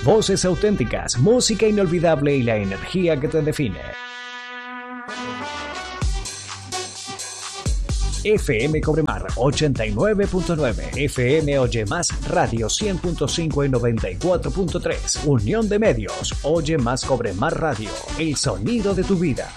Voces auténticas, música inolvidable y la energía que te define. FM Cobremar 89.9, FM Oye Más Radio 100.5 y 94.3, Unión de Medios, Oye Más Cobremar Radio, el sonido de tu vida.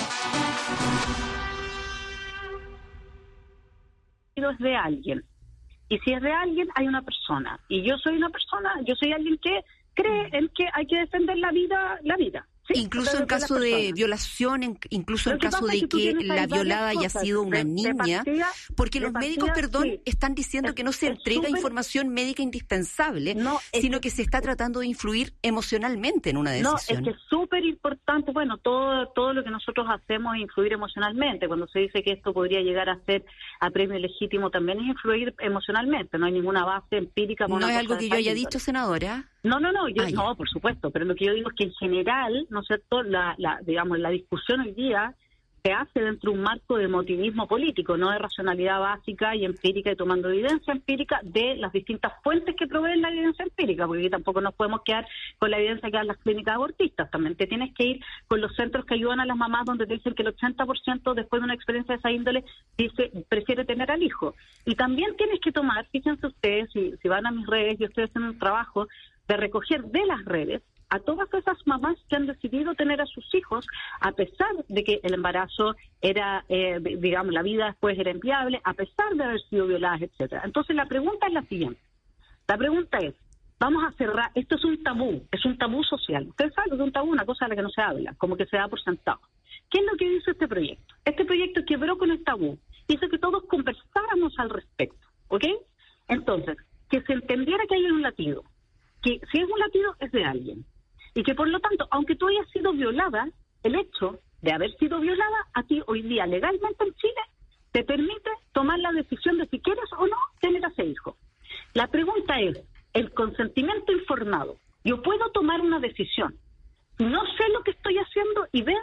Es de alguien, y si es de alguien hay una persona, y yo soy una persona, yo soy alguien que cree en que hay que defender la vida. ¿Sí? Incluso en caso de violación, incluso en caso de que la violada haya sido una niña, porque los médicos, están diciendo que no se entrega información médica indispensable, sino que se está tratando de influir emocionalmente en una decisión. No, es que es súper importante, todo lo que nosotros hacemos es influir emocionalmente. Cuando se dice que esto podría llegar a ser a premio legítimo, también es influir emocionalmente, no hay ninguna base empírica. ¿No es algo que yo haya dicho, senadora? No, por supuesto, pero lo que yo digo es que en general, ¿no es cierto?, la discusión hoy día se hace dentro de un marco de emotivismo político, no de racionalidad básica y empírica y tomando evidencia empírica de las distintas fuentes que proveen la evidencia empírica, porque tampoco nos podemos quedar con la evidencia que dan las clínicas abortistas, también te tienes que ir con los centros que ayudan a las mamás donde te dicen que el 80% después de una experiencia de esa índole prefiere tener al hijo. Y también tienes que tomar, fíjense ustedes, si van a mis redes, yo estoy haciendo un trabajo de recoger de las redes a todas esas mamás que han decidido tener a sus hijos, a pesar de que el embarazo era, la vida después era inviable, a pesar de haber sido violadas, etcétera. Entonces la pregunta es la siguiente. La pregunta es, vamos a cerrar, esto es un tabú social. Ustedes saben que es un tabú, una cosa de la que no se habla, como que se da por sentado. ¿Qué es lo que hizo este proyecto? Este proyecto quebró con el tabú, hizo que todos conversáramos al respecto, ¿ok? Entonces, que se entendiera que hay un latido, que si es un latido es de alguien, y que por lo tanto, aunque tú hayas sido violada, el hecho de haber sido violada a ti hoy día legalmente en Chile te permite tomar la decisión de si quieres o no tener a ese hijo. La pregunta es, el consentimiento informado. Yo puedo tomar una decisión, no sé lo que estoy haciendo y ver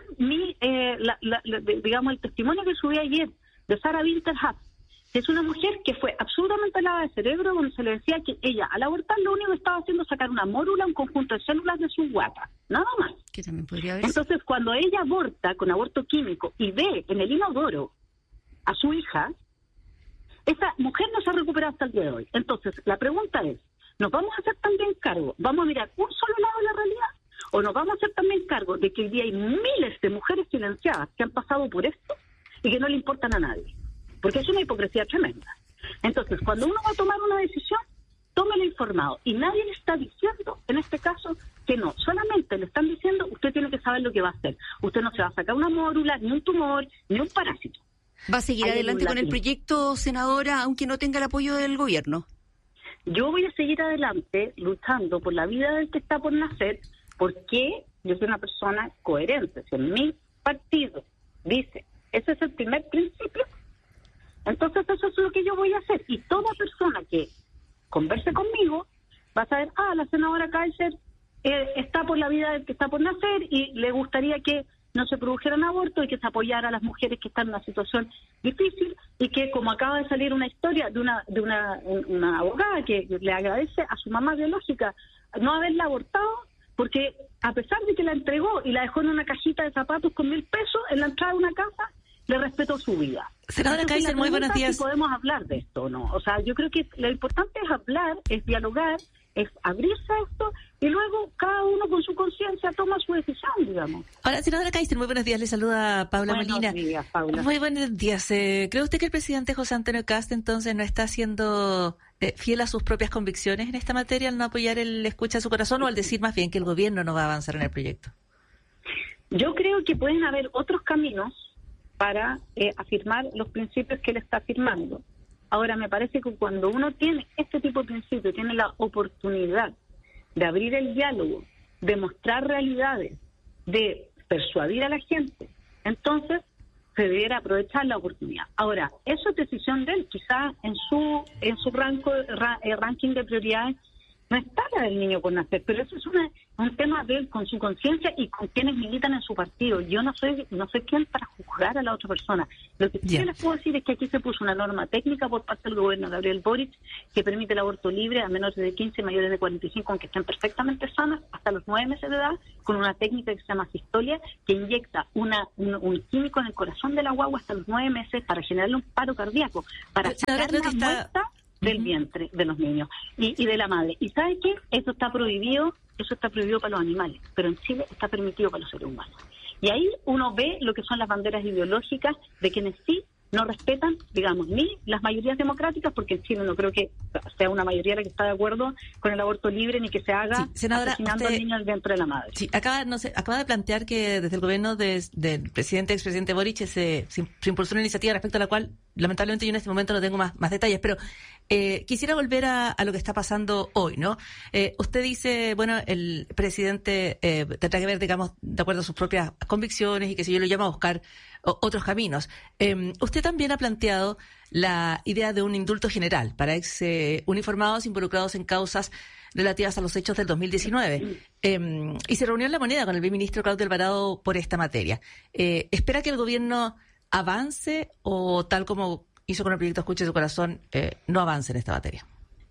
el testimonio que subí ayer de Sarah Winterhut, que es una mujer que fue absolutamente lavada de cerebro, donde se le decía que ella, al abortar, lo único que estaba haciendo es sacar una mórula, un conjunto de células de su guata, nada más. Que también podría haber. Entonces, cuando ella aborta con aborto químico y ve en el inodoro a su hija, esa mujer no se ha recuperado hasta el día de hoy. Entonces, la pregunta es, ¿nos vamos a hacer también cargo? ¿Vamos a mirar un solo lado de la realidad? ¿O nos vamos a hacer también cargo de que hoy día hay miles de mujeres silenciadas que han pasado por esto y que no le importan a nadie? Porque es una hipocresía tremenda. Entonces, cuando uno va a tomar una decisión, tómelo informado. Y nadie le está diciendo, en este caso, que no. Solamente le están diciendo, usted tiene que saber lo que va a hacer. Usted no se va a sacar una mórula, ni un tumor, ni un parásito. ¿Va a seguir adelante con el proyecto, senadora, aunque no tenga el apoyo del gobierno? Yo voy a seguir adelante luchando por la vida del que está por nacer, porque yo soy una persona coherente. Si en mi partido dice, ese es el primer principio, entonces eso es lo que yo voy a hacer. Y toda persona que converse conmigo va a saber, la senadora Kaiser está por la vida del que está por nacer y le gustaría que no se produjeran abortos y que se apoyara a las mujeres que están en una situación difícil, y que, como acaba de salir una historia de una abogada que le agradece a su mamá biológica no haberla abortado, porque a pesar de que la entregó y la dejó en una cajita de zapatos con 1.000 pesos en la entrada de una casa, le respetó su vida. Senadora Kaiser, muy buenos días. Si podemos hablar de esto, ¿no? O sea, yo creo que lo importante es hablar, es dialogar, es abrirse a esto, y luego cada uno con su conciencia toma su decisión, digamos. Hola, senadora Kaiser, muy buenos días. Le saluda Paula Molina. Buenos días, Paula. Muy buenos días. ¿Cree usted que el presidente José Antonio Kast entonces no está siendo fiel a sus propias convicciones en esta materia al no apoyar el escucha a su corazón, o al decir más bien que el gobierno no va a avanzar en el proyecto? Yo creo que pueden haber otros caminos para afirmar los principios que él está afirmando. Ahora, me parece que cuando uno tiene este tipo de principios, tiene la oportunidad de abrir el diálogo, de mostrar realidades, de persuadir a la gente, entonces se debiera aprovechar la oportunidad. Ahora, eso es decisión de él. Quizás en su ranking de prioridades No está la del niño por nacer, pero eso es un tema de él con su conciencia y con quienes militan en su partido. Yo no soy quién para juzgar a la otra persona. Lo que sí les puedo decir es que aquí se puso una norma técnica por parte del gobierno de Gabriel Boric que permite el aborto libre a menores de 15, mayores de 45, aunque estén perfectamente sanas, hasta los 9 meses de edad, con una técnica que se llama Sistolia, que inyecta un químico en el corazón de la guagua hasta los 9 meses para generarle un paro cardíaco, para sacar la muestra del vientre de los niños y de la madre. ¿Y sabe qué? Eso está prohibido para los animales, pero en Chile está permitido para los seres humanos. Y ahí uno ve lo que son las banderas ideológicas de quienes sí no respetan, digamos, ni las mayorías democráticas, porque en Chile no creo que sea una mayoría la que está de acuerdo con el aborto libre ni que se haga asesinando al niño al vientre de la madre. Sí, acaba de plantear que desde el gobierno del expresidente Boric se impulsó una iniciativa respecto a la cual lamentablemente yo en este momento no tengo más detalles, pero quisiera volver a lo que está pasando hoy, ¿no? Usted dice, bueno, el presidente tendrá que ver, digamos, de acuerdo a sus propias convicciones y que si yo lo llamo a buscar otros caminos. Usted también ha planteado la idea de un indulto general para ex uniformados involucrados en causas relativas a los hechos del 2019. Y se reunió en La Moneda con el viceministro Claudio Alvarado por esta materia. ¿Espera que el gobierno avance o, tal como hizo con el proyecto Escuche su Corazón, no avance en esta materia?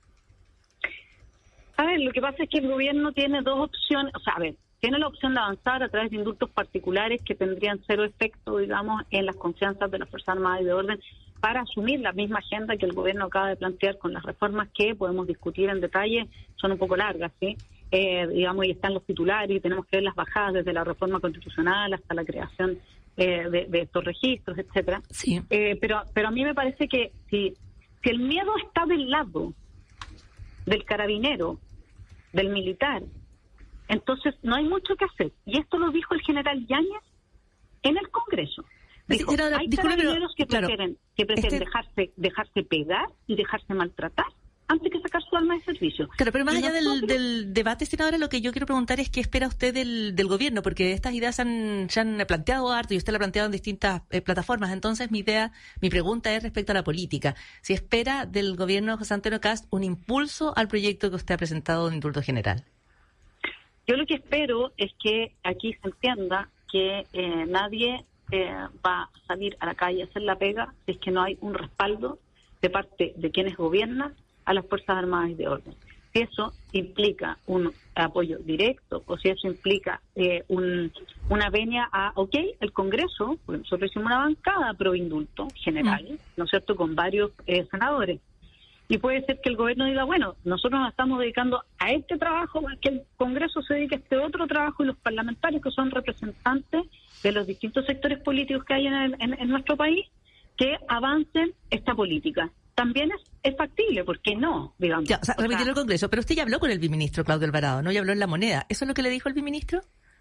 A ver, lo que pasa es que el gobierno tiene dos opciones, tiene la opción de avanzar a través de indultos particulares que tendrían cero efecto, digamos, en las confianzas de las Fuerzas Armadas y de Orden para asumir la misma agenda que el gobierno acaba de plantear con las reformas que podemos discutir en detalle, son un poco largas, ¿sí? Digamos, y están los titulares y tenemos que ver las bajadas desde la reforma constitucional hasta la creación de estos registros, etcétera. Sí. Pero a mí me parece que si el miedo está del lado del carabinero, del militar, entonces no hay mucho que hacer. Y esto lo dijo el general Yáñez en el Congreso. Dijo, hay carabineros que prefieren dejarse pegar y dejarse maltratar antes que sacar su arma de servicio. Claro, pero más allá del debate, senadora, lo que yo quiero preguntar es qué espera usted del gobierno, porque estas ideas se han planteado harto y usted la ha planteado en distintas plataformas. Entonces, mi pregunta es respecto a la política. Si espera del gobierno de José Antonio Kast un impulso al proyecto que usted ha presentado de indulto general. Yo lo que espero es que aquí se entienda que nadie va a salir a la calle a hacer la pega si es que no hay un respaldo de parte de quienes gobiernan a las Fuerzas Armadas y de Orden. Si eso implica un apoyo directo o si eso implica una venia a, el Congreso, porque nosotros hicimos una bancada pro indulto general, ¿no es cierto?, con varios senadores. Y puede ser que el gobierno diga, bueno, nosotros nos estamos dedicando a este trabajo, que el Congreso se dedique a este otro trabajo y los parlamentarios, que son representantes de los distintos sectores políticos que hay en nuestro país, que avancen esta política. También es factible, ¿por qué no? Digamos. Ya, remitirlo al Congreso, pero usted ya habló con el viceministro Claudio Alvarado, ¿no? Ya habló en La Moneda. ¿Eso es lo que le dijo el viceministro?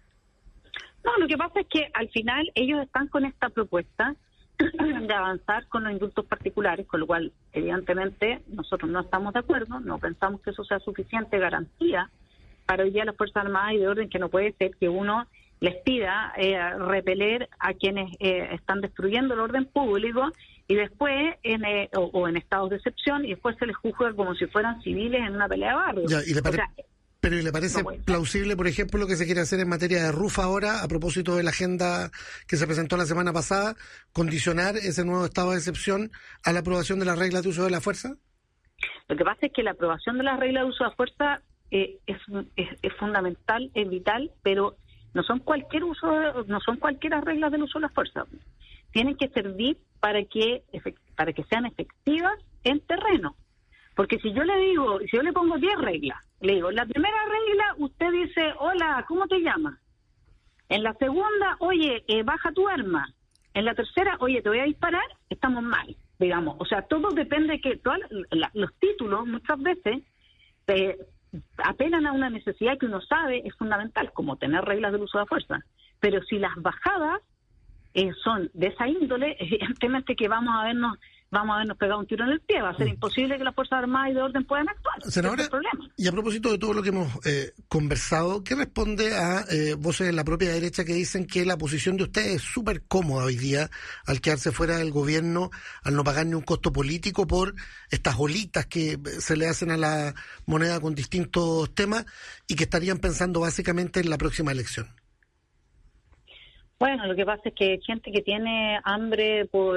No, lo que pasa es que al final ellos están con esta propuesta de avanzar con los indultos particulares, con lo cual, evidentemente, nosotros no estamos de acuerdo, no pensamos que eso sea suficiente garantía para hoy día las Fuerzas Armadas y de Orden, que no puede ser que uno les pida repeler a quienes están destruyendo el orden público y después en estados de excepción y después se les juzga como si fueran civiles en una pelea de barrio. Ya, ¿Pero le parece plausible, por ejemplo, lo que se quiere hacer en materia de RUF ahora, a propósito de la agenda que se presentó la semana pasada, condicionar ese nuevo estado de excepción a la aprobación de las reglas de uso de la fuerza? Lo que pasa es que la aprobación de las reglas de uso de la fuerza es fundamental, es vital, pero no son cualquier reglas del uso de la fuerza. Tienen que servir para que sean efectivas en terreno. Porque si yo le pongo 10 reglas, le digo, la primera regla, usted dice, hola, ¿cómo te llamas? En la segunda, oye, baja tu arma. En la tercera, oye, te voy a disparar, estamos mal, digamos. O sea, todo depende de que los títulos muchas veces apelan a una necesidad que uno sabe es fundamental, como tener reglas del uso de la fuerza. Pero si las bajadas son de esa índole, evidentemente que vamos vamos a habernos pegado un tiro en el pie. Va a ser imposible que las Fuerzas Armadas y de orden puedan actuar. Senadora, y a propósito de todo lo que hemos conversado, ¿qué responde a voces de la propia derecha que dicen que la posición de ustedes es súper cómoda hoy día al quedarse fuera del gobierno, al no pagar ni un costo político por estas olitas que se le hacen a la moneda con distintos temas y que estarían pensando básicamente en la próxima elección? Bueno, lo que pasa es que gente que tiene hambre por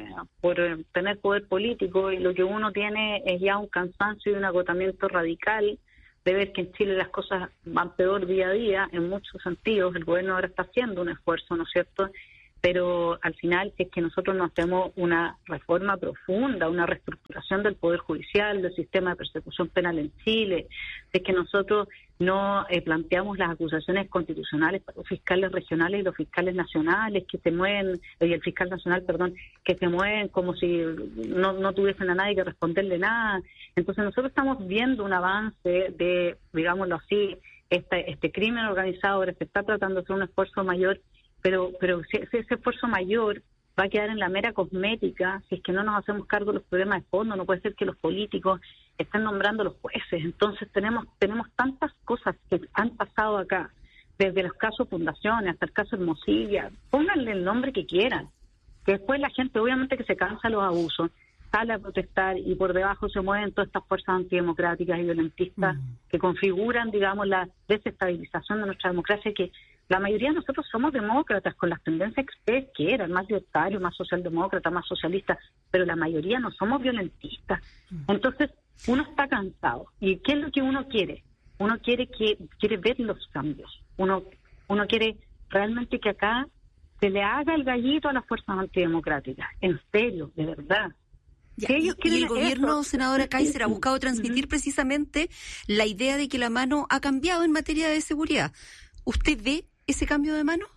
tener poder político, y lo que uno tiene es ya un cansancio y un agotamiento radical de ver que en Chile las cosas van peor día a día en muchos sentidos. El gobierno ahora está haciendo un esfuerzo, ¿no es cierto?, pero al final, si es que nosotros no hacemos una reforma profunda, una reestructuración del Poder Judicial, del sistema de persecución penal en Chile, si es que nosotros no planteamos las acusaciones constitucionales para los fiscales regionales y los fiscales nacionales que se mueven, y el fiscal nacional, perdón, que se mueven como si no tuviesen a nadie que responderle nada. Entonces nosotros estamos viendo un avance de, digámoslo así, este crimen organizado. Ahora se está tratando de hacer un esfuerzo mayor, pero ese esfuerzo mayor va a quedar en la mera cosmética si es que no nos hacemos cargo de los problemas de fondo. No puede ser que los políticos estén nombrando a los jueces. Entonces tenemos tantas cosas que han pasado acá, desde los casos Fundaciones hasta el caso Hermosilla. Pónganle el nombre que quieran, que después la gente obviamente que se cansa de los abusos, sale a protestar y por debajo se mueven todas estas fuerzas antidemocráticas y violentistas que configuran, digamos, la desestabilización de nuestra democracia, que la mayoría de nosotros somos demócratas con las tendencias que ustedes quieran, más libertarios, más socialdemócratas, más socialistas, pero la mayoría no somos violentistas. Entonces, uno está cansado. ¿Y qué es lo que uno quiere? Uno quiere ver los cambios. Uno quiere realmente que acá se le haga el gallito a las fuerzas antidemocráticas. En serio, de verdad. Ya, y el gobierno, senadora Kaiser, ha buscado transmitir precisamente la idea de que la mano ha cambiado en materia de seguridad. ¿Usted ve ese cambio de mano?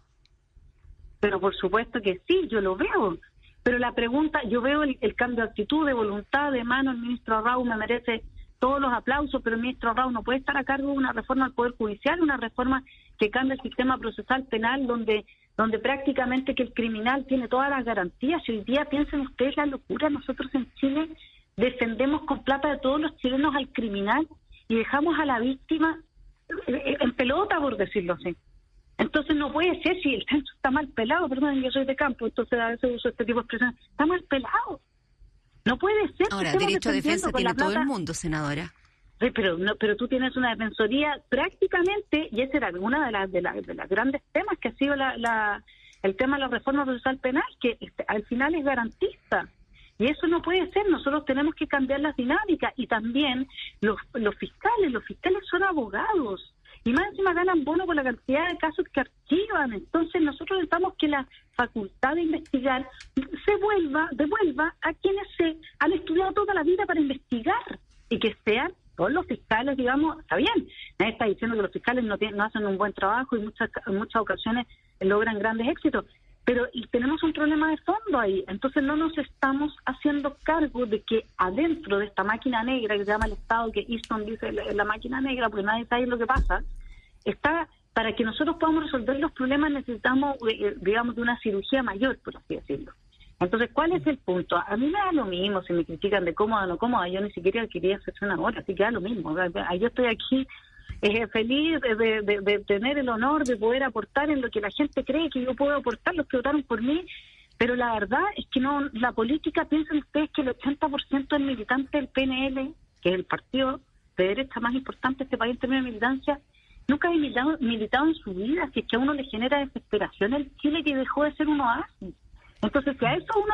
Pero por supuesto que sí, yo lo veo. Pero la pregunta, yo veo el cambio de actitud, de voluntad, de mano. El ministro Raúl me merece todos los aplausos, pero el ministro Raúl no puede estar a cargo de una reforma del Poder Judicial, una reforma que cambie el sistema procesal penal, donde prácticamente que el criminal tiene todas las garantías. Si hoy día, piensen ustedes la locura, nosotros en Chile defendemos con plata de todos los chilenos al criminal y dejamos a la víctima en pelota, por decirlo así. Entonces no puede ser, si el censo está mal pelado, perdón, yo soy de campo, entonces a veces uso este tipo de expresiones, está mal pelado. No puede ser. Ahora, derecho a defensa tiene todo el mundo, senadora. Sí, pero tú tienes una defensoría prácticamente, y ese era una de las grandes temas que ha sido el tema de la reforma procesal penal, que al final es garantista. Y eso no puede ser. Nosotros tenemos que cambiar las dinámicas. Y también los fiscales son abogados. Y más encima ganan bono por la cantidad de casos que archivan. Entonces nosotros necesitamos que la facultad de investigar devuelva a quienes se han estudiado toda la vida para investigar. Y que sean todos los fiscales, digamos, está bien. Nadie está diciendo que los fiscales no hacen un buen trabajo y en muchas ocasiones logran grandes éxitos. Pero tenemos un problema de fondo ahí. Entonces no nos estamos haciendo cargo de que adentro de esta máquina negra que se llama el Estado, que Easton dice la máquina negra, porque nadie sabe lo que pasa, está, para que nosotros podamos resolver los problemas necesitamos, digamos, de una cirugía mayor, por así decirlo. Entonces, ¿cuál es el punto? A mí me da lo mismo si me critican de cómoda o no cómoda. Yo ni siquiera quería hacerse una hora, así que da lo mismo. Yo estoy aquí feliz de tener el honor de poder aportar en lo que la gente cree que yo puedo aportar, los que votaron por mí, pero la verdad es que no, la política, piensen ustedes que el 80% del militante del PNL, que es el partido de derecha más importante de este país en términos de militancia, nunca ha militado en su vida, si es que a uno le genera desesperación el Chile que dejó de ser un oasis. Entonces, si a eso a uno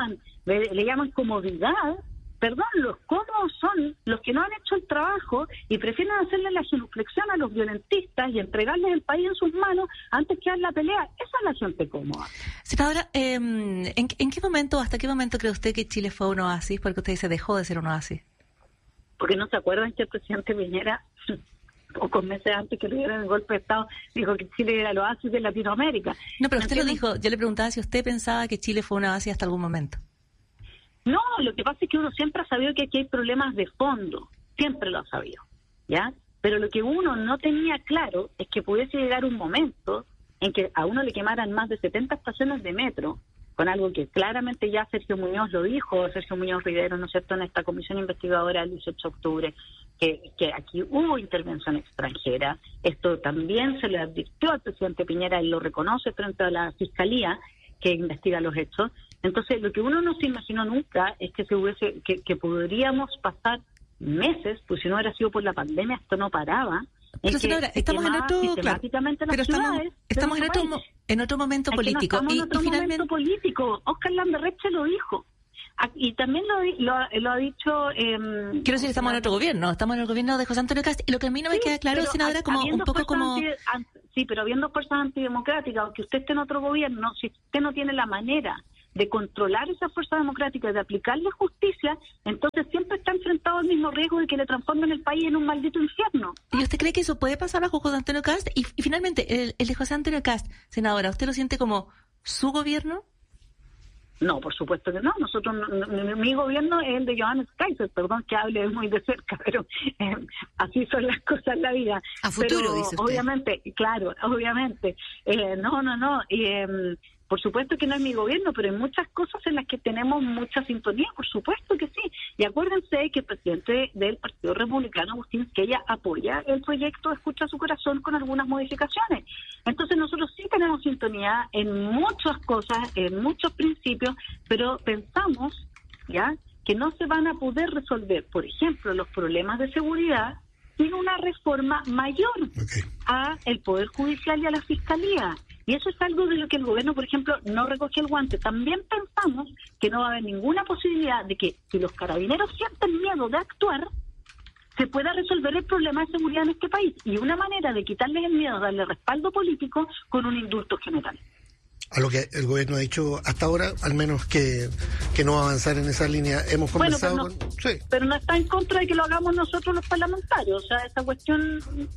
le llaman comodidad, perdón, los cómodos son los que no han hecho el trabajo y prefieren hacerle la genuflexión a los violentistas y entregarles el país en sus manos antes que dar la pelea. Esa es la gente cómoda. Senadora, ¿en qué momento, hasta qué momento cree usted que Chile fue un oasis? Porque usted dice dejó de ser un oasis. Porque no se acuerdan que el presidente Piñera, pocos meses antes que le dieran el golpe de Estado, dijo que Chile era el oasis de Latinoamérica. No, pero usted lo dijo. Yo le preguntaba si usted pensaba que Chile fue un oasis hasta algún momento. No, lo que pasa es que uno siempre ha sabido que aquí hay problemas de fondo, siempre lo ha sabido, ¿ya? Pero lo que uno no tenía claro es que pudiese llegar un momento en que a uno le quemaran más de 70 estaciones de metro con algo que claramente ya Sergio Muñoz lo dijo, Sergio Muñoz Rivero, ¿no es cierto?, en esta comisión investigadora del 18 de octubre, que aquí hubo intervención extranjera. Esto también se le advirtió al presidente Piñera, él lo reconoce frente a la Fiscalía que investiga los hechos. Entonces, lo que uno no se imaginó nunca es que que podríamos pasar meses, pues si no hubiera sido por la pandemia, esto no paraba. Pero señora, estamos en otro, claro, pero estamos en otro momento político. Estamos en otro momento político. Oscar Landerreche lo dijo. Y también lo ha dicho... quiero decir, estamos en otro gobierno, estamos en el gobierno de José Antonio Cast, y lo que a mí no me queda claro, senadora, como un poco como... Sí, pero habiendo fuerzas antidemocráticas, aunque usted esté en otro gobierno, si usted no tiene la manera de controlar esa fuerza democrática, de aplicarle justicia, entonces siempre está enfrentado al mismo riesgo de que le transformen el país en un maldito infierno. ¿Y usted cree que eso puede pasar bajo José Antonio Cast? Y finalmente, el de José Antonio Cast, senadora, ¿usted lo siente como su gobierno? No, por supuesto que no. Nosotros, mi gobierno es el de Johannes Kaiser, perdón que hable muy de cerca, pero así son las cosas en la vida. A futuro, pero, dice usted. Obviamente, claro, obviamente. Por supuesto que no es mi gobierno, pero hay muchas cosas en las que tenemos mucha sintonía, por supuesto que sí. Y acuérdense que el presidente del Partido Republicano, Agustín Esquella, apoya el proyecto Escucha su Corazón con algunas modificaciones. Entonces nosotros sí tenemos sintonía en muchas cosas, en muchos principios, pero pensamos ya que no se van a poder resolver, por ejemplo, los problemas de seguridad sin una reforma mayor a el Poder Judicial y a la Fiscalía. Y eso es algo de lo que el gobierno, por ejemplo, no recogió el guante. También pensamos que no va a haber ninguna posibilidad de que, si los carabineros sienten miedo de actuar, se pueda resolver el problema de seguridad en este país. Y una manera de quitarles el miedo, darle respaldo político, con un indulto general. A lo que el gobierno ha dicho hasta ahora, al menos que no va a avanzar en esa línea. Hemos conversado pero no está en contra de que lo hagamos nosotros los parlamentarios. O sea, esa cuestión...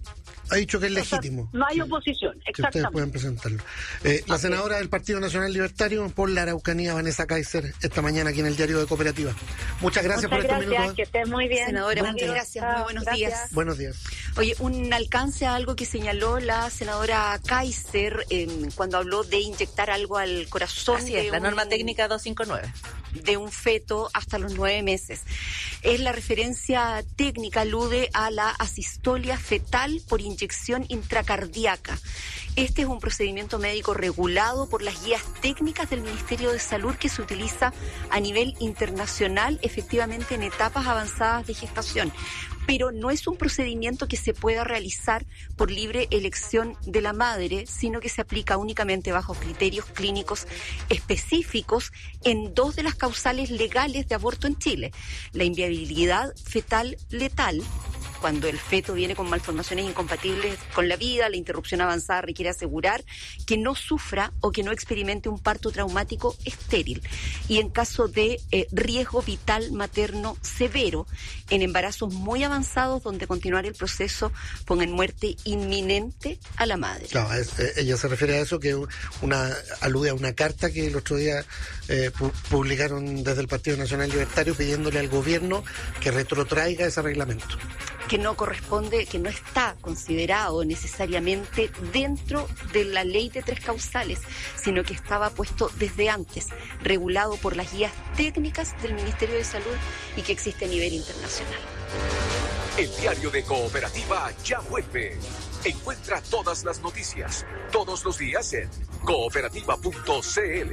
Ha dicho que es legítimo. No hay oposición, exactamente. Que ustedes pueden presentarlo. La senadora del Partido Nacional Libertario por la Araucanía, Vanessa Kaiser, esta mañana aquí en el Diario de Cooperativa. Muchas gracias por estos minutos. Que esté muy bien. Senadora, muchas gracias. Muy buenos días. Buenos días. Oye, un alcance a algo que señaló la senadora Kaiser cuando habló de inyectar algo al corazón. Así es, la norma técnica 259. De un feto hasta los 9 meses. Es la referencia técnica, alude a la asistolia fetal por inyección intracardíaca. Este es un procedimiento médico regulado por las guías técnicas del Ministerio de Salud que se utiliza a nivel internacional, efectivamente en etapas avanzadas de gestación. Pero no es un procedimiento que se pueda realizar por libre elección de la madre, sino que se aplica únicamente bajo criterios clínicos específicos en 2 de las causales legales de aborto en Chile: la inviabilidad fetal letal, cuando el feto viene con malformaciones incompatibles con la vida, la interrupción avanzada requiere asegurar que no sufra o que no experimente un parto traumático estéril. Y en caso de riesgo vital materno severo, en embarazos muy avanzados donde continuar el proceso ponga en muerte inminente a la madre. Claro, ella se refiere a eso, que alude a una carta que el otro día publicaron desde el Partido Nacional Libertario pidiéndole al gobierno que retrotraiga ese reglamento. Que no corresponde, que no está considerado necesariamente dentro de la ley de 3 causales, sino que estaba puesto desde antes, regulado por las guías técnicas del Ministerio de Salud y que existe a nivel internacional. El Diario de Cooperativa ya vuelve. Encuentra todas las noticias, todos los días en cooperativa.cl.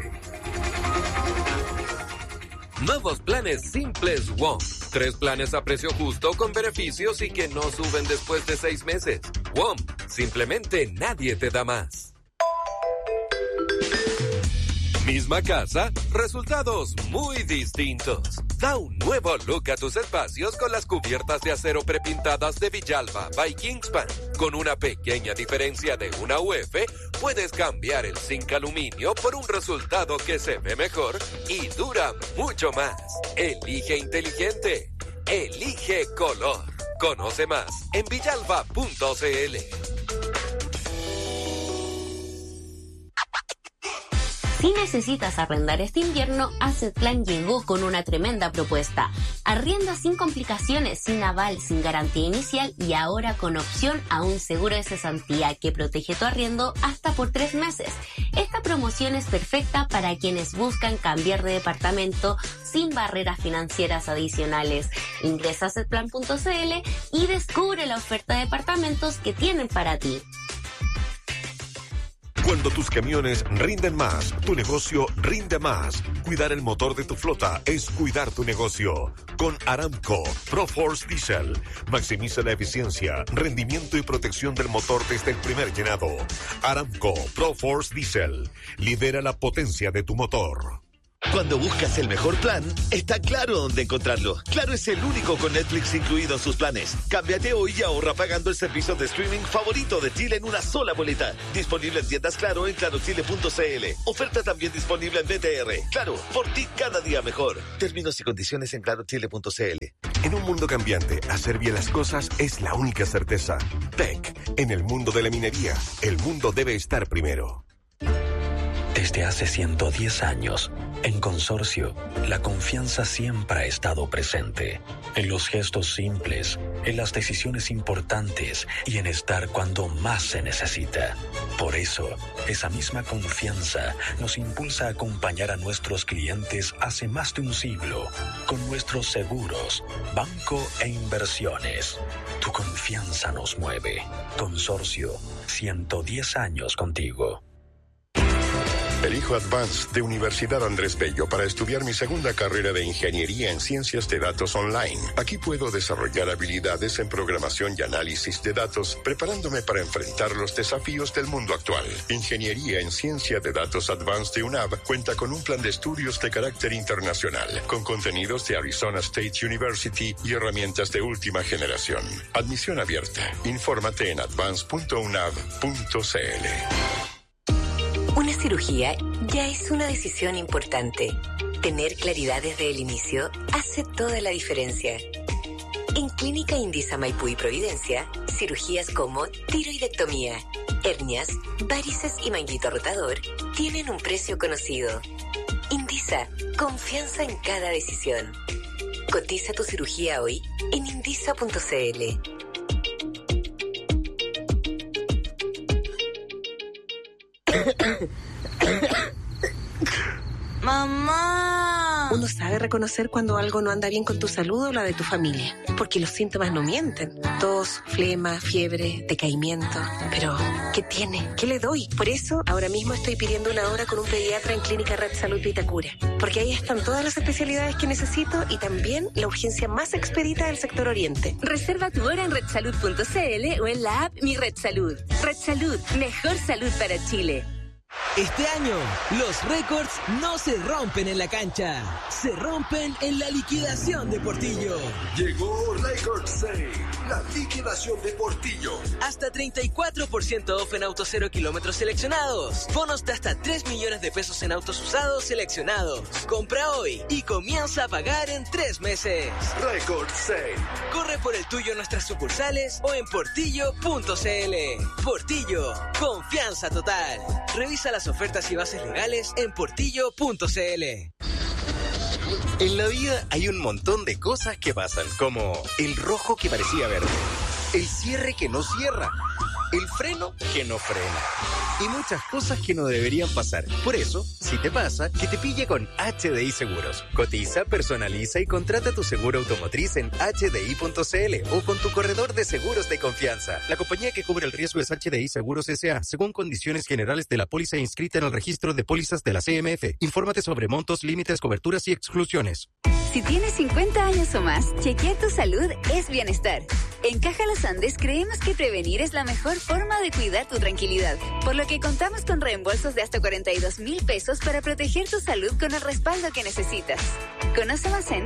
Nuevos planes simples WOM. 3 planes a precio justo con beneficios y que no suben después de 6 meses. WOM, simplemente nadie te da más. Misma casa, resultados muy distintos. Da un nuevo look a tus espacios con las cubiertas de acero prepintadas de Villalba by Kingspan. Con una pequeña diferencia de una UF, puedes cambiar el zinc aluminio por un resultado que se ve mejor y dura mucho más. Elige inteligente. Elige color. Conoce más en villalba.cl. Si necesitas arrendar este invierno, Asset Plan llegó con una tremenda propuesta. Arrienda sin complicaciones, sin aval, sin garantía inicial y ahora con opción a un seguro de cesantía que protege tu arriendo hasta por 3 meses. Esta promoción es perfecta para quienes buscan cambiar de departamento sin barreras financieras adicionales. Ingresa a assetplan.cl y descubre la oferta de departamentos que tienen para ti. Cuando tus camiones rinden más, tu negocio rinde más. Cuidar el motor de tu flota es cuidar tu negocio. Con Aramco ProForce Diesel, maximiza la eficiencia, rendimiento y protección del motor desde el primer llenado. Aramco ProForce Diesel, lidera la potencia de tu motor. Cuando buscas el mejor plan, está Claro dónde encontrarlo. Claro es el único con Netflix incluido en sus planes. Cámbiate hoy y ahorra pagando el servicio de streaming favorito de Chile en una sola boleta. Disponible en tiendas Claro en clarochile.cl. Oferta también disponible en BTR. Claro, por ti cada día mejor. Términos y condiciones en clarochile.cl. En un mundo cambiante, hacer bien las cosas es la única certeza. PEC, en el mundo de la minería, el mundo debe estar primero. Desde hace 110 años, en Consorcio, la confianza siempre ha estado presente. En los gestos simples, en las decisiones importantes y en estar cuando más se necesita. Por eso, esa misma confianza nos impulsa a acompañar a nuestros clientes hace más de un siglo con nuestros seguros, banco e inversiones. Tu confianza nos mueve. Consorcio, 110 años contigo. Elijo Advanced de Universidad Andrés Bello para estudiar mi segunda carrera de Ingeniería en Ciencias de Datos Online. Aquí puedo desarrollar habilidades en programación y análisis de datos, preparándome para enfrentar los desafíos del mundo actual. Ingeniería en Ciencia de Datos Advanced de UNAV cuenta con un plan de estudios de carácter internacional, con contenidos de Arizona State University y herramientas de última generación. Admisión abierta. Infórmate en advance.unav.cl. Una cirugía ya es una decisión importante. Tener claridad desde el inicio hace toda la diferencia. En Clínica Indisa Maipú y Providencia, cirugías como tiroidectomía, hernias, varices y manguito rotador tienen un precio conocido. Indisa, confianza en cada decisión. Cotiza tu cirugía hoy en indisa.cl. ¡Mamá! Uno sabe reconocer cuando algo no anda bien con tu salud o la de tu familia, porque los síntomas no mienten. Tos, flema, fiebre, decaimiento. Pero, ¿qué tiene? ¿Qué le doy? Por eso, ahora mismo estoy pidiendo una hora con un pediatra en Clínica Red Salud Vitacura, porque ahí están todas las especialidades que necesito y también la urgencia más expedita del sector oriente. Reserva tu hora en redsalud.cl o en la app Mi Red Salud. Red Salud, mejor salud para Chile. Este año, los récords no se rompen en la cancha, se rompen en la liquidación de Portillo. Llegó Record Sale, la liquidación de Portillo. Hasta 34% off en autos 0 kilómetros seleccionados. Bonos de hasta 3 millones de pesos en autos usados seleccionados. Compra hoy y comienza a pagar en 3 meses. Record Sale. Corre por el tuyo en nuestras sucursales o en portillo.cl. Portillo, confianza total. Revisa las ofertas y bases legales en portillo.cl. En la vida hay un montón de cosas que pasan, como el rojo que parecía verde, el cierre que no cierra, el freno que no frena y muchas cosas que no deberían pasar. Por eso, si te pasa, que te pille con HDI Seguros. Cotiza, personaliza y contrata tu seguro automotriz en HDI.cl o con tu corredor de seguros de confianza. La compañía que cubre el riesgo es HDI Seguros S.A., según condiciones generales de la póliza inscrita en el registro de pólizas de la CMF. Infórmate sobre montos, límites, coberturas y exclusiones. Si tienes 50 años o más, chequear tu salud es bienestar. En Caja Los Andes creemos que prevenir es la mejor forma de cuidar tu tranquilidad, por lo que contamos con reembolsos de hasta 42,000 pesos para proteger tu salud con el respaldo que necesitas. Conoce más en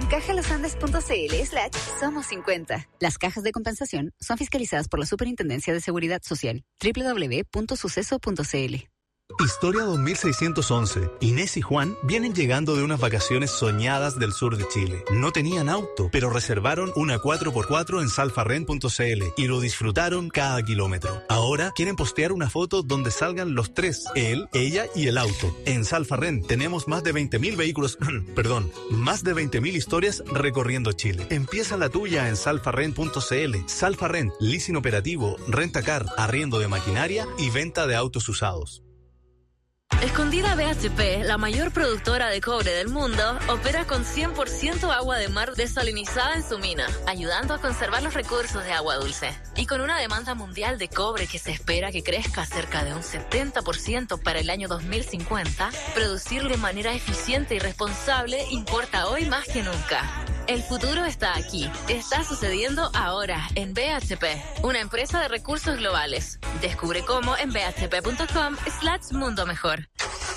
cajalosandes.cl/somos50. Las cajas de compensación son fiscalizadas por la Superintendencia de Seguridad Social. www.suceso.cl. Historia 2611. Inés y Juan vienen llegando de unas vacaciones soñadas del sur de Chile. No tenían auto, pero reservaron una 4x4 en salfarren.cl y lo disfrutaron cada kilómetro. Ahora quieren postear una foto donde salgan los tres, él, ella y el auto. En Salfarren tenemos más de 20.000 vehículos, más de 20.000 historias recorriendo Chile. Empieza la tuya en salfarren.cl. Salfarren, leasing operativo, rentacar, arriendo de maquinaria y venta de autos usados. Escondida BHP, la mayor productora de cobre del mundo, opera con 100% agua de mar desalinizada en su mina, ayudando a conservar los recursos de agua dulce. Y con una demanda mundial de cobre que se espera que crezca cerca de un 70% para el año 2050, producir de manera eficiente y responsable importa hoy más que nunca. El futuro está aquí. Está sucediendo ahora en BHP, una empresa de recursos globales. Descubre cómo en bhp.com/mundo mejor.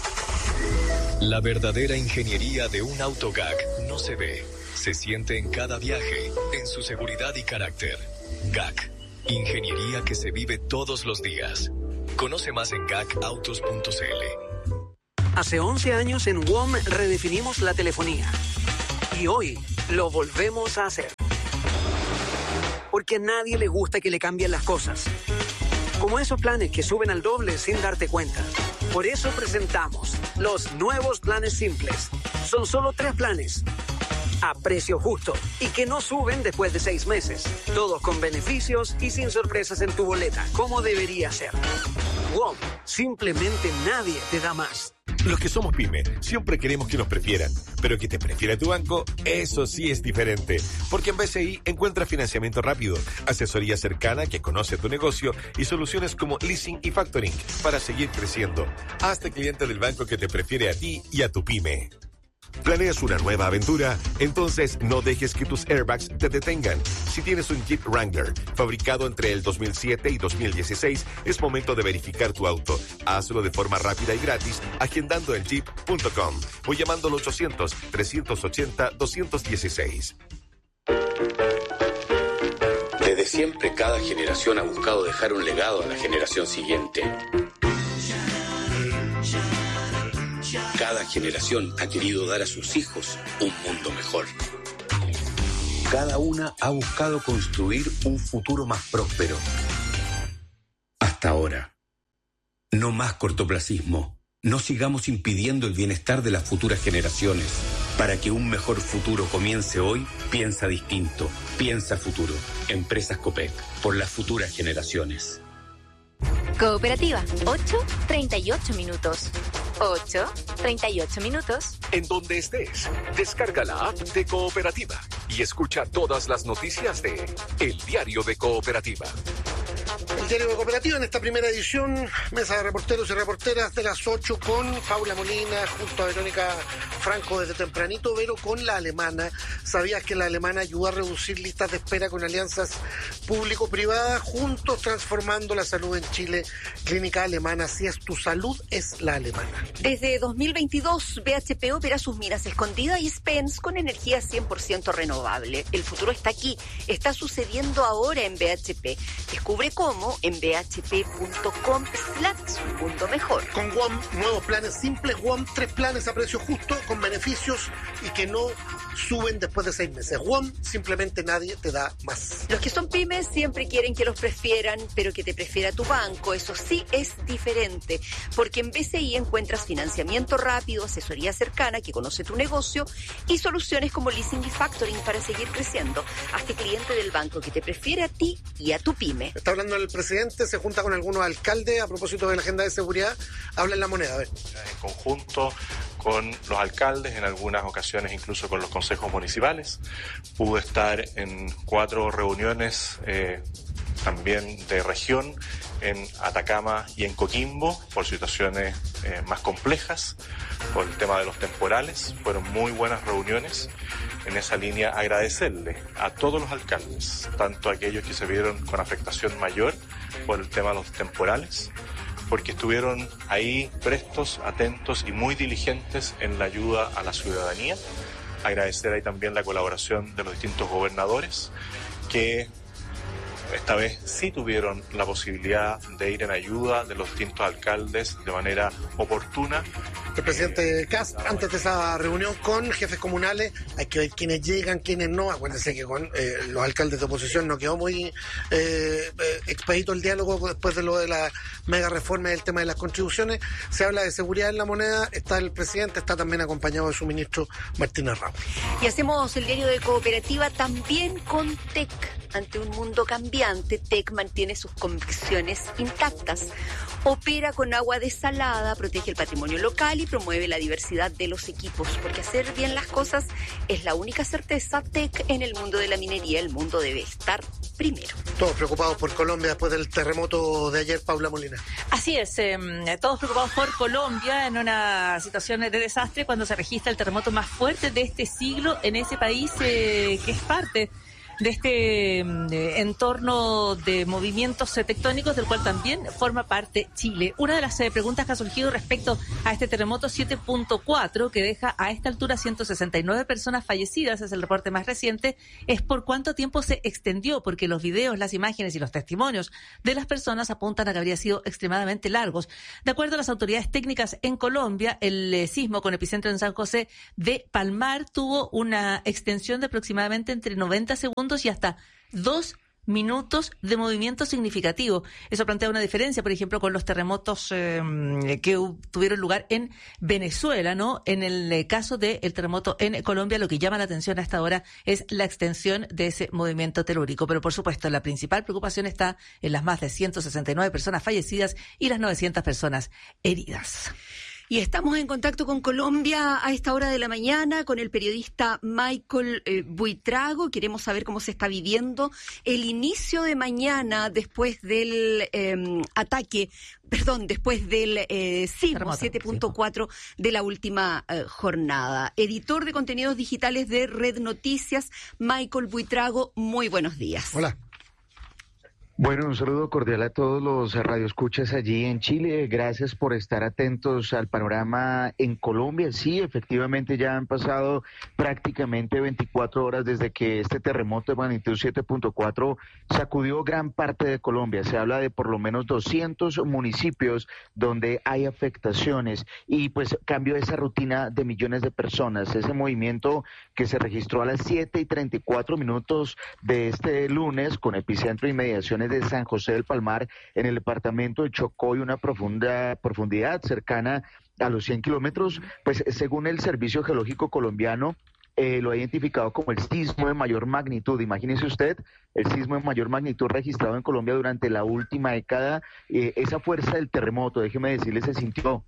La verdadera ingeniería de un auto GAC no se ve, se siente en cada viaje, en su seguridad y carácter. GAC, ingeniería que se vive todos los días. Conoce más en gacautos.cl. Hace 11 años en WOM redefinimos la telefonía. Y hoy lo volvemos a hacer. Porque a nadie le gusta que le cambien las cosas. Como esos planes que suben al doble sin darte cuenta. Por eso presentamos los nuevos planes simples. Son solo 3 planes. A precio justo. Y que no suben después de 6 meses. Todos con beneficios y sin sorpresas en tu boleta. Como debería ser. WOM. Simplemente nadie te da más. Los que somos pyme siempre queremos que nos prefieran, pero que te prefiera tu banco, eso sí es diferente. Porque en BCI encuentras financiamiento rápido, asesoría cercana que conoce tu negocio y soluciones como leasing y factoring para seguir creciendo. Hazte cliente del banco que te prefiere a ti y a tu pyme. ¿Planeas una nueva aventura? Entonces no dejes que tus airbags te detengan. Si tienes un Jeep Wrangler fabricado entre el 2007 y 2016, es momento de verificar tu auto. Hazlo de forma rápida y gratis agendando en jeep.com o llamando al 800-380-216. Desde siempre, cada generación ha buscado dejar un legado a la generación siguiente. Cada generación ha querido dar a sus hijos un mundo mejor. Cada una ha buscado construir un futuro más próspero. Hasta ahora. No más cortoplacismo. No sigamos impidiendo el bienestar de las futuras generaciones. Para que un mejor futuro comience hoy, piensa distinto. Piensa futuro. Empresas Copec. Por las futuras generaciones. Cooperativa, 8:38 minutos. 8:38 minutos. En donde estés, descarga la app de Cooperativa y escucha todas las noticias de El Diario de Cooperativa. El Diario de Cooperativa en esta primera edición, mesa de reporteros y reporteras de las 8 con Paula Molina, junto a Verónica Franco desde tempranito, pero con la alemana. ¿Sabías que la alemana ayuda a reducir listas de espera con alianzas público-privadas? Juntos transformando la salud en Chile. Clínica Alemana, si es tu salud, es la alemana. Desde 2022, BHP opera sus minas escondidas y Spence con energía 100% renovable. El futuro está aquí, está sucediendo ahora en BHP. Descubre cómo en bhp.com/mundo mejor. Con WOM, nuevos planes simples. WOM, 3 planes a precio justo, con beneficios y que no suben después de 6 meses. WOM, simplemente nadie te da más. Los que son pymes siempre quieren que los prefieran, pero que te prefiera tu banco. Eso sí es diferente, porque en BCI encuentras financiamiento rápido, asesoría cercana que conoce tu negocio y soluciones como leasing y factoring para seguir creciendo. Hazte cliente del banco que te prefiere a ti y a tu pyme. Está hablando el presidente, se junta con algunos alcaldes a propósito de la agenda de seguridad. Habla en La Moneda, a ver. En conjunto con los alcaldes, en algunas ocasiones incluso con los consejos municipales. Pude estar en 4 reuniones también de región, en Atacama y en Coquimbo, por situaciones más complejas, por el tema de los temporales. Fueron muy buenas reuniones. En esa línea, agradecerle a todos los alcaldes, tanto aquellos que se vieron con afectación mayor por el tema de los temporales, porque estuvieron ahí prestos, atentos y muy diligentes en la ayuda a la ciudadanía. Agradecer ahí también la colaboración de los distintos gobernadores que esta vez sí tuvieron la posibilidad de ir en ayuda de los distintos alcaldes de manera oportuna. El presidente Kast, antes de esa reunión con jefes comunales, hay que ver quiénes llegan, quiénes no. Acuérdense que con los alcaldes de oposición no quedó muy expedito el diálogo después de lo de la mega reforma del tema de las contribuciones. Se habla de seguridad en la moneda, está el presidente, está también acompañado de su ministro Martínez Ramos. Y hacemos el diario de Cooperativa también con TEC. Ante un mundo cambiante, TEC mantiene sus convicciones intactas. Opera con agua desalada, protege el patrimonio local y promueve la diversidad de los equipos, porque hacer bien las cosas es la única certeza. TEC en el mundo de la minería, el mundo debe estar primero. Todos preocupados por Colombia después del terremoto de ayer, Paula Molina. Así es, todos preocupados por Colombia en una situación de desastre cuando se registra el terremoto más fuerte de este siglo en ese país que es parte de este entorno de movimientos tectónicos del cual también forma parte Chile. Una de las preguntas que ha surgido respecto a este terremoto 7.4, que deja a esta altura 169 personas fallecidas, es el reporte más reciente, es por cuánto tiempo se extendió, porque los videos, las imágenes y los testimonios de las personas apuntan a que habría sido extremadamente largos. De acuerdo a las autoridades técnicas en Colombia, el sismo con epicentro en San José de Palmar tuvo una extensión de aproximadamente entre 90 segundos y hasta 2 minutos de movimiento significativo. Eso plantea una diferencia, por ejemplo, con los terremotos que tuvieron lugar en Venezuela, ¿no? En el caso del terremoto en Colombia, lo que llama la atención hasta ahora es la extensión de ese movimiento telúrico. Pero, por supuesto, la principal preocupación está en las más de 169 personas fallecidas y las 900 personas heridas. Y estamos en contacto con Colombia a esta hora de la mañana con el periodista Michael Buitrago. Queremos saber cómo se está viviendo el inicio de mañana después del después del sismo 7.4 de la última jornada. Editor de contenidos digitales de Red Noticias, Michael Buitrago, muy buenos días. Hola. Bueno, un saludo cordial a todos los radioescuchas allí en Chile. Gracias por estar atentos al panorama en Colombia. Sí, efectivamente ya han pasado prácticamente 24 horas desde que este terremoto de magnitud 7.4 sacudió gran parte de Colombia. Se habla de por lo menos 200 municipios donde hay afectaciones y pues cambió esa rutina de millones de personas. Ese movimiento que se registró a las 7:34 de este lunes con epicentro y mediaciones de San José del Palmar en el departamento de Chocó y una profundidad cercana a los 100 kilómetros, pues según el Servicio Geológico Colombiano, lo ha identificado como el sismo de mayor magnitud. Imagínese usted, el sismo de mayor magnitud registrado en Colombia durante la última década. Esa fuerza del terremoto, déjeme decirle, se sintió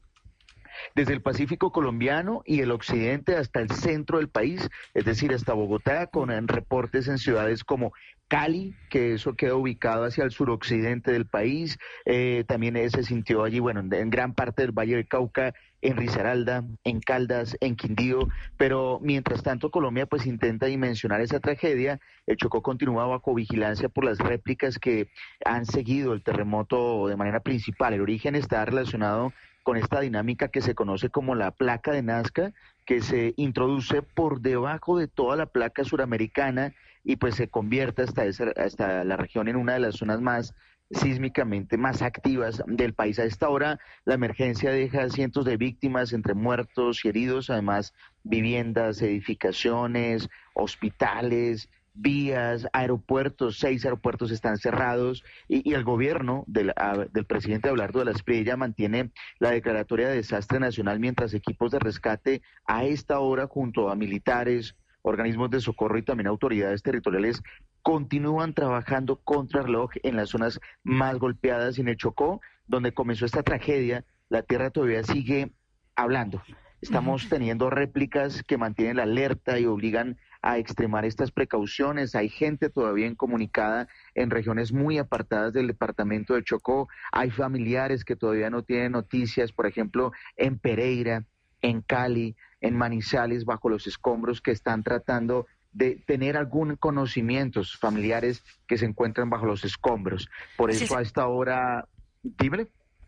desde el Pacífico colombiano y el occidente hasta el centro del país, es decir, hasta Bogotá, con reportes en ciudades como Cali, que eso queda ubicado hacia el suroccidente del país. También se sintió allí, bueno, en gran parte del Valle del Cauca, en Risaralda, en Caldas, en Quindío, pero mientras tanto Colombia pues intenta dimensionar esa tragedia. El Chocó continúa bajo vigilancia por las réplicas que han seguido el terremoto de manera principal. El origen está relacionado con esta dinámica que se conoce como la placa de Nazca, que se introduce por debajo de toda la placa suramericana y pues se convierte hasta la región en una de las zonas más sísmicamente más activas del país. A esta hora la emergencia deja cientos de víctimas entre muertos y heridos, además viviendas, edificaciones, hospitales, vías, aeropuertos. 6 aeropuertos están cerrados y el gobierno del presidente Abelardo de la Espriella mantiene la declaratoria de desastre nacional mientras equipos de rescate a esta hora junto a militares, organismos de socorro y también autoridades territoriales continúan trabajando contra reloj en las zonas más golpeadas. En el Chocó, donde comenzó esta tragedia, la tierra todavía sigue hablando. Estamos teniendo réplicas que mantienen la alerta y obligan a extremar estas precauciones. Hay gente todavía incomunicada en regiones muy apartadas del departamento de Chocó. Hay familiares que todavía no tienen noticias, por ejemplo, en Pereira, en Cali, en Manizales, bajo los escombros, que están tratando de tener algún conocimiento, familiares que se encuentran bajo los escombros. Por eso a esta hora, dímele.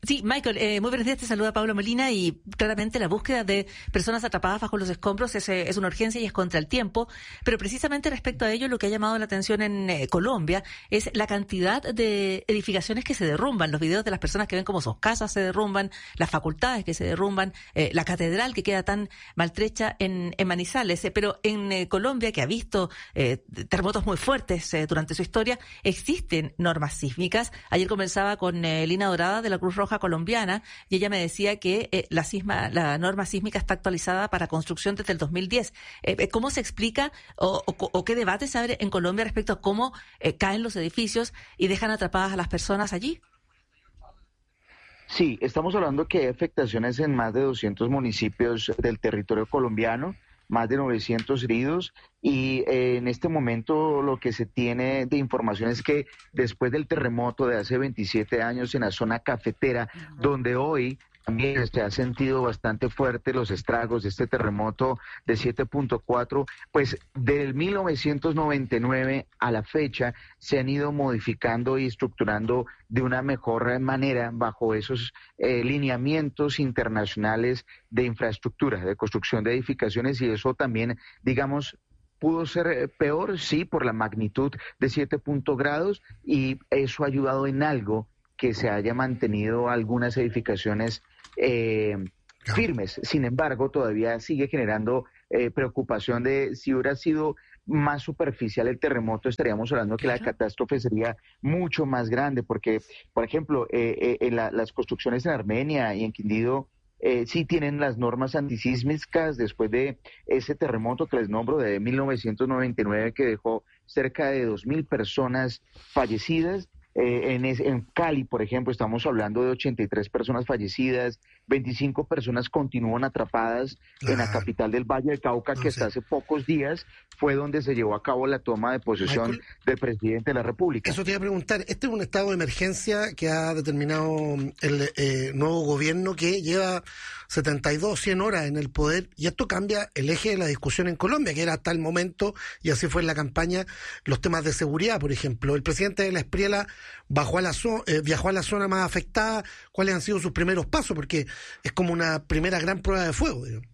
Sí, Michael, muy buenos días, te saluda Paula Molina y claramente la búsqueda de personas atrapadas bajo los escombros es una urgencia y es contra el tiempo, pero precisamente respecto a ello lo que ha llamado la atención en Colombia es la cantidad de edificaciones que se derrumban, los videos de las personas que ven cómo sus casas se derrumban, las facultades que se derrumban, la catedral que queda tan maltrecha en Manizales, pero en Colombia, que ha visto terremotos muy fuertes durante su historia, existen normas sísmicas. Ayer conversaba con Lina Dorada de la Cruz Roja colombiana y ella me decía que la norma sísmica está actualizada para construcción desde el 2010. ¿Cómo se explica o qué debate se abre en Colombia respecto a cómo caen los edificios y dejan atrapadas a las personas allí? Sí, estamos hablando que hay afectaciones en más de 200 municipios del territorio colombiano, más de 900 heridos, y en este momento lo que se tiene de información es que después del terremoto de hace 27 años en la zona cafetera, donde hoy también se ha sentido bastante fuerte los estragos de este terremoto de 7.4, pues del 1999 a la fecha se han ido modificando y estructurando de una mejor manera bajo esos lineamientos internacionales de infraestructura, de construcción de edificaciones, y eso también, digamos, pudo ser peor, sí, por la magnitud de 7 grados, y eso ha ayudado en algo que se haya mantenido algunas edificaciones firmes. Sin embargo, todavía sigue generando preocupación de si hubiera sido más superficial el terremoto, estaríamos hablando que la catástrofe sería mucho más grande, porque, por ejemplo, las construcciones en Armenia y en Quindío sí tienen las normas antisísmicas después de ese terremoto que les nombro de 1999, que dejó cerca de 2.000 personas fallecidas. En Cali, por ejemplo, estamos hablando de 83 personas fallecidas, 25 personas continúan atrapadas en la capital del Valle del Cauca, que hasta hace pocos días fue donde se llevó a cabo la toma de posesión, Michael, del presidente de la República. Eso te iba a preguntar, este es un estado de emergencia que ha determinado el nuevo gobierno, que lleva 72, 100 horas en el poder, y esto cambia el eje de la discusión en Colombia, que era hasta el momento, y así fue en la campaña, los temas de seguridad, por ejemplo. El presidente de la Espriela viajó a la zona más afectada. ¿Cuáles han sido sus primeros pasos? Porque es como una primera gran prueba de fuego, digamos.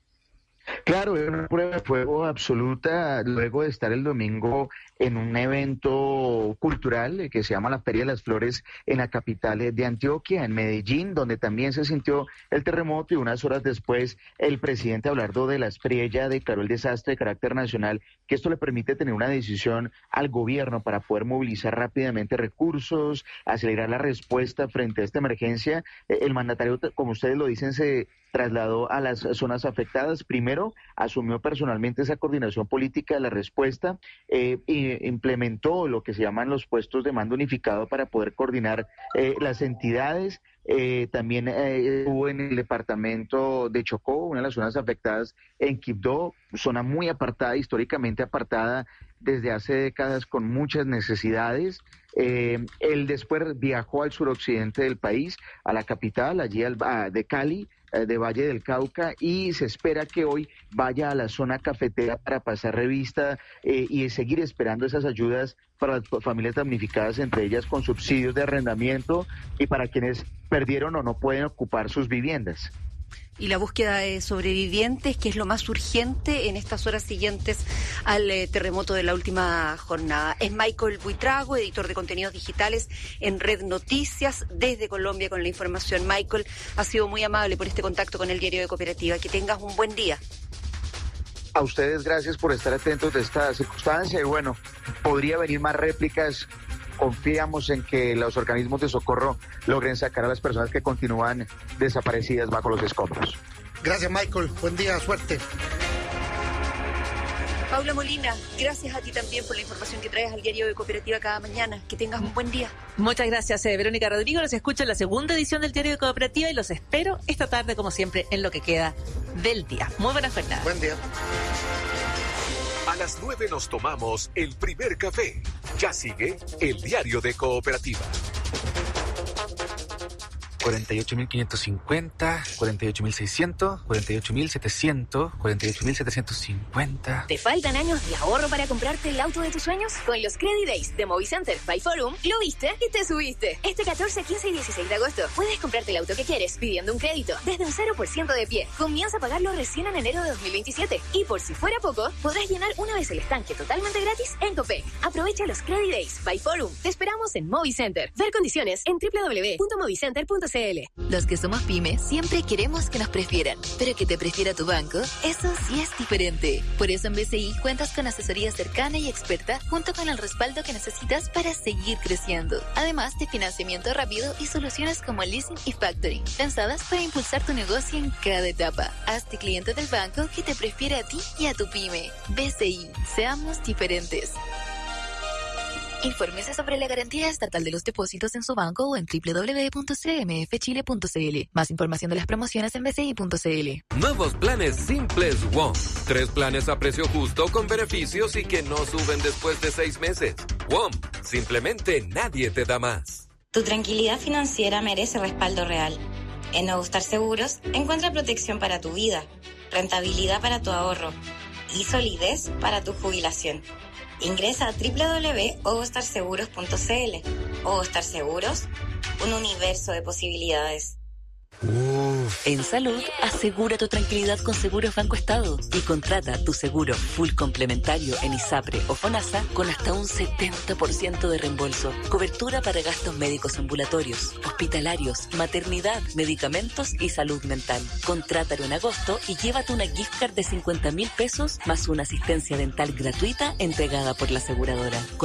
Claro, es una prueba de fuego absoluta luego de estar el domingo en un evento cultural que se llama la Feria de las Flores en la capital de Antioquia, en Medellín, donde también se sintió el terremoto, y unas horas después el presidente Abelardo de la Espriella declaró el desastre de carácter nacional, que esto le permite tener una decisión al gobierno para poder movilizar rápidamente recursos, acelerar la respuesta frente a esta emergencia. El mandatario, como ustedes lo dicen, se trasladó a las zonas afectadas. Primero, asumió personalmente esa coordinación política de la respuesta y implementó lo que se llaman los puestos de mando unificado para poder coordinar las entidades. También estuvo en el departamento de Chocó, una de las zonas afectadas en Quibdó, zona muy apartada, históricamente apartada desde hace décadas, con muchas necesidades. Él después viajó al suroccidente del país, a la capital, allí de Cali, de Valle del Cauca, y se espera que hoy vaya a la zona cafetera para pasar revista y seguir esperando esas ayudas para las familias damnificadas, entre ellas con subsidios de arrendamiento y para quienes perdieron o no pueden ocupar sus viviendas. Y la búsqueda de sobrevivientes, que es lo más urgente en estas horas siguientes al terremoto de la última jornada. Es Michael Buitrago, editor de contenidos digitales en Red Noticias, desde Colombia con la información. Michael, ha sido muy amable por este contacto con el Diario de Cooperativa. Que tengas un buen día. A ustedes, gracias por estar atentos de esta circunstancia, y bueno, podría venir más réplicas. Confiamos en que los organismos de socorro logren sacar a las personas que continúan desaparecidas bajo los escombros. Gracias, Michael. Buen día, suerte. Paula Molina, gracias a ti también por la información que traes al Diario de Cooperativa cada mañana. Que tengas un buen día. Muchas gracias, Verónica Rodrigo. Los escucho en la segunda edición del Diario de Cooperativa y los espero esta tarde, como siempre, en lo que queda del día. Muy buena jornada. Buen día. A las 9 nos tomamos el primer café. Ya sigue el Diario de Cooperativa. 48.550, 48.600, 48.700, 48.750. ¿Te faltan años de ahorro para comprarte el auto de tus sueños? Con los Credit Days de Movicenter by Forum, lo viste y te subiste. Este 14, 15 y 16 de agosto puedes comprarte el auto que quieres pidiendo un crédito desde un 0% de pie. Comienza a pagarlo recién en enero de 2027. Y por si fuera poco, podrás llenar una vez el estanque totalmente gratis en Copec. Aprovecha los Credit Days by Forum. Te esperamos en Movicenter. Ver condiciones en www.movicenter.cl. Los que somos pyme siempre queremos que nos prefieran, pero que te prefiera tu banco, eso sí es diferente. Por eso en BCI cuentas con asesoría cercana y experta junto con el respaldo que necesitas para seguir creciendo. Además de financiamiento rápido y soluciones como leasing y factoring, pensadas para impulsar tu negocio en cada etapa. Hazte cliente del banco que te prefiere a ti y a tu pyme. BCI, seamos diferentes. Infórmese sobre la garantía estatal de los depósitos en su banco o en www.cmfchile.cl. Más información de las promociones en bci.cl. Nuevos planes simples WOM. 3 planes a precio justo con beneficios y que no suben después de 6 meses. WOM, simplemente nadie te da más. Tu tranquilidad financiera merece respaldo real. En Ogostar Seguros encuentra protección para tu vida, rentabilidad para tu ahorro y solidez para tu jubilación. Ingresa a www.ogostarseguros.cl. Ogostar Seguros, un universo de posibilidades. En salud, asegura tu tranquilidad con Seguros Banco Estado y contrata tu seguro full complementario en ISAPRE o FONASA con hasta un 70% de reembolso. Cobertura para gastos médicos ambulatorios, hospitalarios, maternidad, medicamentos y salud mental. Contrátalo en agosto y llévate una gift card de 50.000 pesos más una asistencia dental gratuita entregada por la aseguradora.